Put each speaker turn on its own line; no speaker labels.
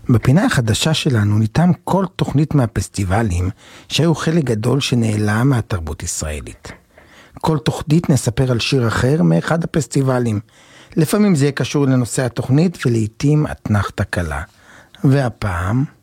בפינה החדשה שלנו ניתן כל תוכנית מהפסטיבלים שהיו חלק גדול שנעלם מהתרבות ישראלית. כל תוכנית נספר על שיר אחר מאחד הפסטיבלים. לפעמים זה יהיה קשור לנושא התוכנית ולעיתים אתנחתא קלה. והפעם